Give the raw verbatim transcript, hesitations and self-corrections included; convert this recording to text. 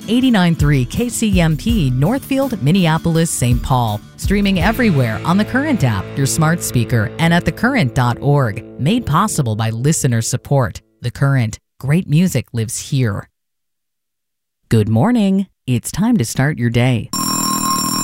eighty-nine point three K C M P, Northfield, Minneapolis, Saint Paul. Streaming everywhere on the Current app, your smart speaker, and at the current dot org. Made possible by listener support. The Current. Great music lives here. Good morning. It's time to start your day.